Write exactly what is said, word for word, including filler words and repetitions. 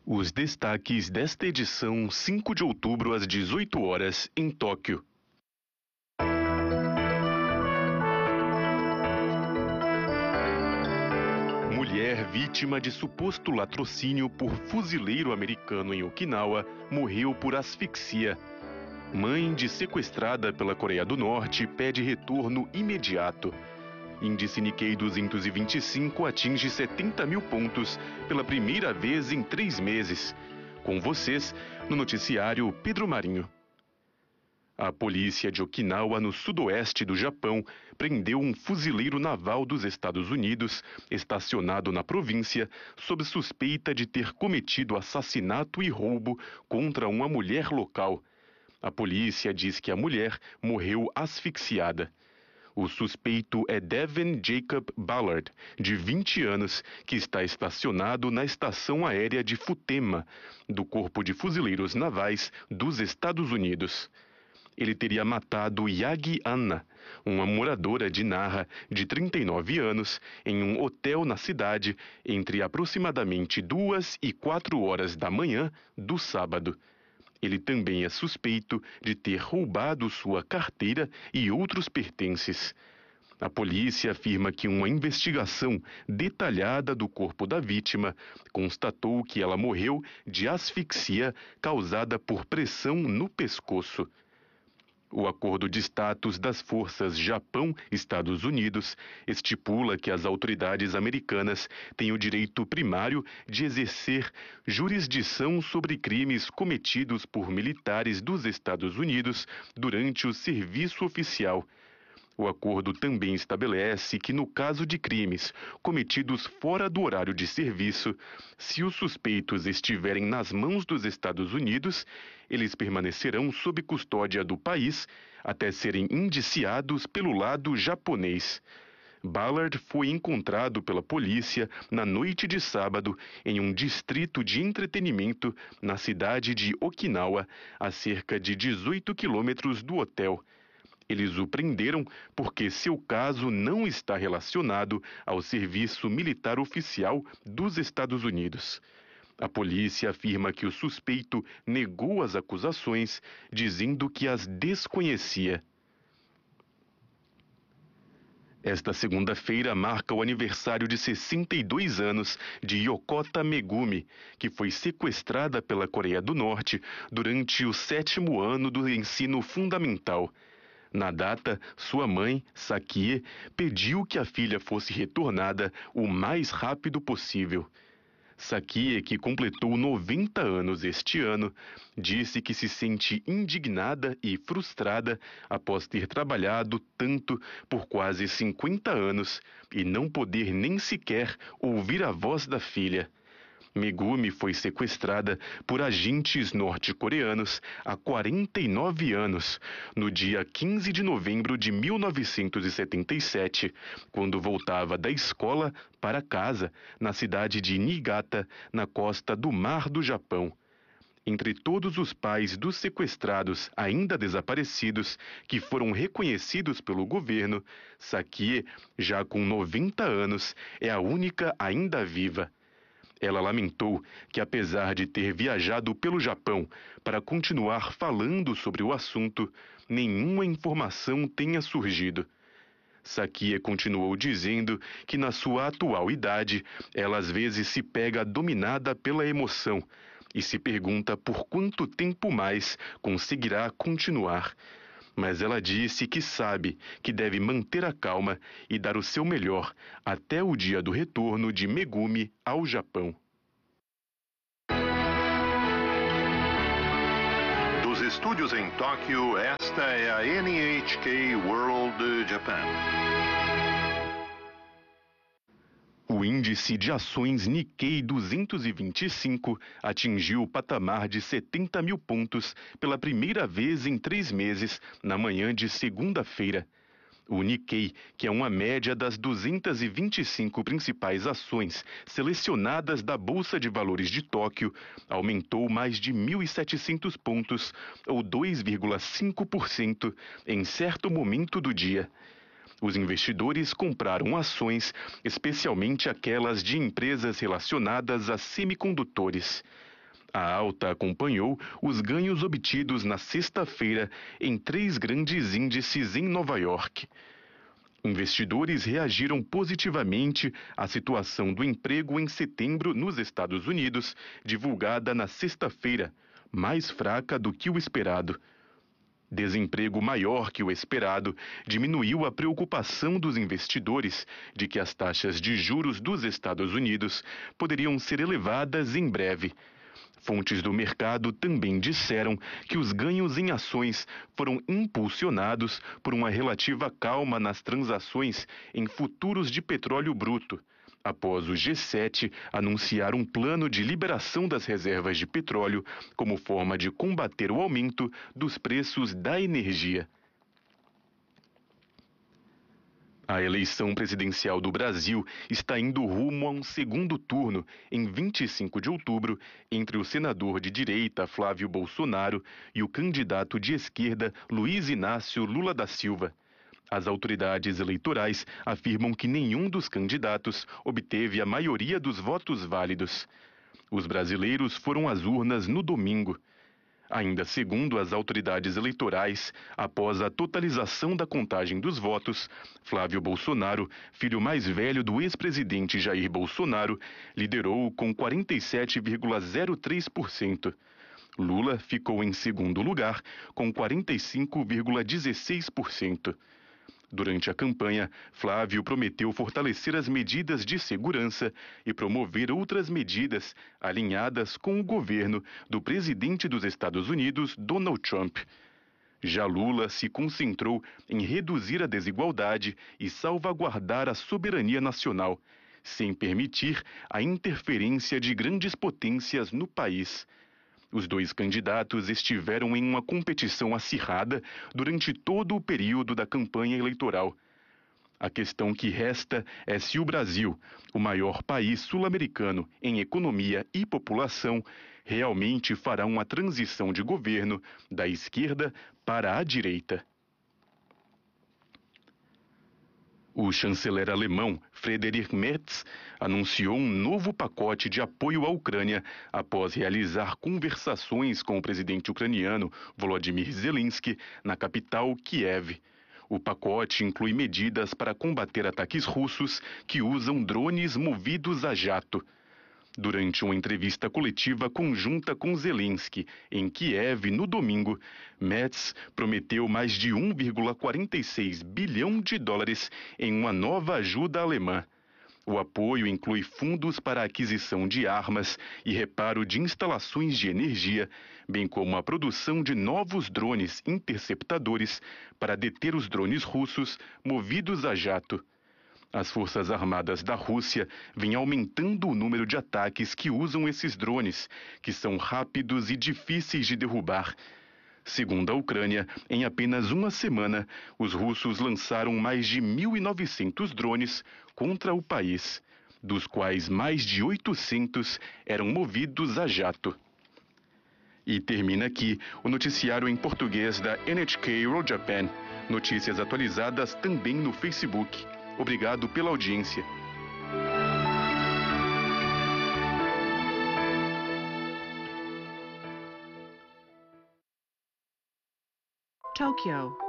Os destaques desta edição, cinco de outubro, às dezoito horas, em Tóquio. Mulher vítima de suposto latrocínio por fuzileiro americano em Okinawa morreu por asfixia. Mãe de sequestrada pela Coreia do Norte pede retorno imediato. Índice Nikkei duzentos e vinte e cinco atinge setenta mil pontos pela primeira vez em três meses. Com vocês, no noticiário Pedro Marinho. A polícia de Okinawa, no sudoeste do Japão, prendeu um fuzileiro naval dos Estados Unidos, estacionado na província, sob suspeita de ter cometido assassinato e roubo contra uma mulher local. A polícia diz que a mulher morreu asfixiada. O suspeito é Devin Jacob Ballard, de vinte anos, que está estacionado na estação aérea de Futema, do Corpo de Fuzileiros Navais dos Estados Unidos. Ele teria matado Yagi Anna, uma moradora de Nara de trinta e nove anos, em um hotel na cidade, entre aproximadamente duas e quatro horas da manhã do sábado. Ele também é suspeito de ter roubado sua carteira e outros pertences. A polícia afirma que uma investigação detalhada do corpo da vítima constatou que ela morreu de asfixia causada por pressão no pescoço. O acordo de status das forças Japão-Estados Unidos estipula que as autoridades americanas têm o direito primário de exercer jurisdição sobre crimes cometidos por militares dos Estados Unidos durante o serviço oficial. O acordo também estabelece que, no caso de crimes cometidos fora do horário de serviço, se os suspeitos estiverem nas mãos dos Estados Unidos, eles permanecerão sob custódia do país até serem indiciados pelo lado japonês. Ballard foi encontrado pela polícia na noite de sábado em um distrito de entretenimento na cidade de Okinawa, a cerca de dezoito quilômetros do hotel. Eles o prenderam porque seu caso não está relacionado ao serviço militar oficial dos Estados Unidos. A polícia afirma que o suspeito negou as acusações, dizendo que as desconhecia. Esta segunda-feira marca o aniversário de sessenta e dois anos de Yokota Megumi, que foi sequestrada pela Coreia do Norte durante o sétimo ano do ensino fundamental. Na data, sua mãe, Sakie, pediu que a filha fosse retornada o mais rápido possível. Sakie, que completou noventa anos este ano, disse que se sente indignada e frustrada após ter trabalhado tanto por quase cinquenta anos e não poder nem sequer ouvir a voz da filha. Megumi foi sequestrada por agentes norte-coreanos há quarenta e nove anos, no dia quinze de novembro de mil novecentos e setenta e sete, quando voltava da escola para casa, na cidade de Niigata, na costa do Mar do Japão. Entre todos os pais dos sequestrados ainda desaparecidos, que foram reconhecidos pelo governo, Sakie, já com noventa anos, é a única ainda viva. Ela lamentou que, apesar de ter viajado pelo Japão para continuar falando sobre o assunto, nenhuma informação tenha surgido. Sakie continuou dizendo que, na sua atual idade, ela às vezes se pega dominada pela emoção e se pergunta por quanto tempo mais conseguirá continuar. Mas ela disse que sabe que deve manter a calma e dar o seu melhor até o dia do retorno de Megumi ao Japão. Dos estúdios em Tóquio, esta é a N H K World Japan. O índice de ações Nikkei duzentos e vinte e cinco atingiu o patamar de setenta mil pontos pela primeira vez em três meses, na manhã de segunda-feira. O Nikkei, que é uma média das duzentas e vinte e cinco principais ações selecionadas da Bolsa de Valores de Tóquio, aumentou mais de mil e setecentos pontos, ou dois vírgula cinco por cento, em certo momento do dia. Os investidores compraram ações, especialmente aquelas de empresas relacionadas a semicondutores. A alta acompanhou os ganhos obtidos na sexta-feira em três grandes índices em Nova York. Investidores reagiram positivamente à situação do emprego em setembro nos Estados Unidos, divulgada na sexta-feira, mais fraca do que o esperado. Desemprego maior que o esperado diminuiu a preocupação dos investidores de que as taxas de juros dos Estados Unidos poderiam ser elevadas em breve. Fontes do mercado também disseram que os ganhos em ações foram impulsionados por uma relativa calma nas transações em futuros de petróleo bruto, após o G sete anunciar um plano de liberação das reservas de petróleo como forma de combater o aumento dos preços da energia. A eleição presidencial do Brasil está indo rumo a um segundo turno, em vinte e cinco de outubro, entre o senador de direita Flávio Bolsonaro e o candidato de esquerda Luiz Inácio Lula da Silva. As autoridades eleitorais afirmam que nenhum dos candidatos obteve a maioria dos votos válidos. Os brasileiros foram às urnas no domingo. Ainda segundo as autoridades eleitorais, após a totalização da contagem dos votos, Flávio Bolsonaro, filho mais velho do ex-presidente Jair Bolsonaro, liderou com quarenta e sete vírgula zero três por cento. Lula ficou em segundo lugar, com quarenta e cinco vírgula dezesseis por cento. Durante a campanha, Flávio prometeu fortalecer as medidas de segurança e promover outras medidas alinhadas com o governo do presidente dos Estados Unidos, Donald Trump. Já Lula se concentrou em reduzir a desigualdade e salvaguardar a soberania nacional, sem permitir a interferência de grandes potências no país. Os dois candidatos estiveram em uma competição acirrada durante todo o período da campanha eleitoral. A questão que resta é se o Brasil, o maior país sul-americano em economia e população, realmente fará uma transição de governo da esquerda para a direita. O chanceler alemão Friedrich Merz anunciou um novo pacote de apoio à Ucrânia após realizar conversações com o presidente ucraniano Volodymyr Zelensky na capital Kiev. O pacote inclui medidas para combater ataques russos que usam drones movidos a jato. Durante uma entrevista coletiva conjunta com Zelensky em Kiev no domingo, Merz prometeu mais de um vírgula quarenta e seis bilhão de dólares em uma nova ajuda alemã. O apoio inclui fundos para a aquisição de armas e reparo de instalações de energia, bem como a produção de novos drones interceptadores para deter os drones russos movidos a jato. As Forças Armadas da Rússia vêm aumentando o número de ataques que usam esses drones, que são rápidos e difíceis de derrubar. Segundo a Ucrânia, em apenas uma semana, os russos lançaram mais de mil e novecentos drones contra o país, dos quais mais de oitocentos eram movidos a jato. E termina aqui o noticiário em português da N H K World Japan. Notícias atualizadas também no Facebook. Obrigado pela audiência. Tokyo